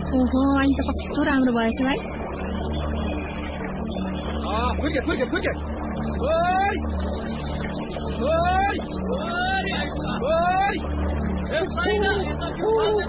ओहो अनि त कस्तो राम्रो भएछ भाइ फुर्के ओइ ओइ ओइ ओइ ए छैन